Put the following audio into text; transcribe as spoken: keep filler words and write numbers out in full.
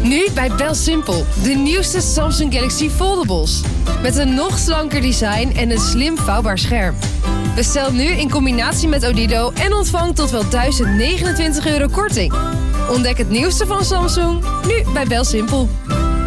Nu bij BelSimpel. De nieuwste Samsung Galaxy Foldables. Met een nog slanker design en een slim vouwbaar scherm. Bestel nu in combinatie met Odido en ontvang tot wel duizend negenentwintig euro korting. Ontdek het nieuwste van Samsung, nu bij BelSimpel.